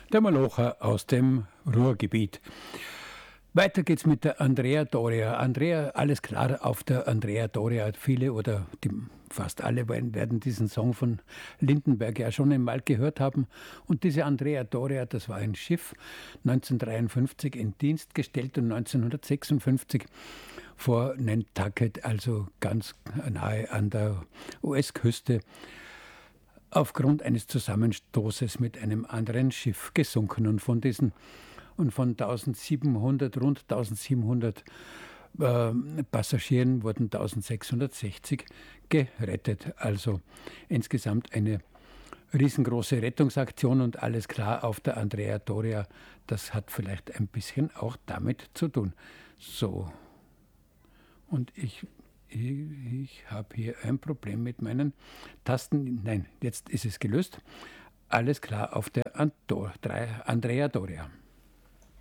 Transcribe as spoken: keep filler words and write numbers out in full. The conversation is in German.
der Malocher aus dem Ruhrgebiet. Weiter geht's mit der Andrea Doria. Andrea, alles klar auf der Andrea Doria. Viele oder die, fast alle werden diesen Song von Lindenberg ja schon einmal gehört haben. Und diese Andrea Doria, das war ein Schiff, neunzehnhundertdreiundfünfzig in Dienst gestellt und neunzehnhundertsechsundfünfzig vor Nantucket, also ganz nahe an der U S-Küste, aufgrund eines Zusammenstoßes mit einem anderen Schiff gesunken. Und von diesen und von eintausendsiebenhundert, rund eintausendsiebenhundert äh, Passagieren wurden eintausendsechshundertsechzig gerettet. Also insgesamt eine riesengroße Rettungsaktion und alles klar auf der Andrea Doria. Das hat vielleicht ein bisschen auch damit zu tun. So, und ich, ich, ich habe hier ein Problem mit meinen Tasten. Nein, jetzt ist es gelöst. Alles klar auf der Andor, Andrea Doria.